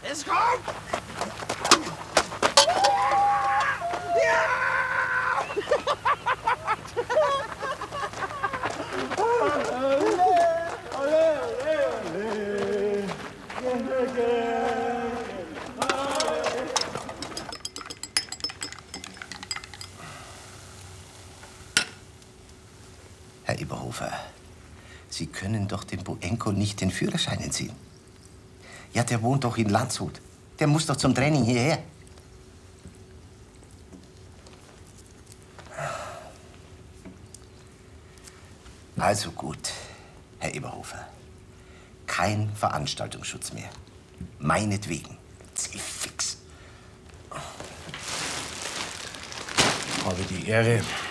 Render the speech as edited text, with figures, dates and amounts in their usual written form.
Es kommt! Herr Eberhofer, Sie können doch dem Boenko nicht den Führerschein entziehen. Ja, der wohnt doch in Landshut. Der muss doch zum Training hierher. Also gut, Herr Eberhofer. Kein Veranstaltungsschutz mehr. Meinetwegen. Zielfix. Habe die Ehre.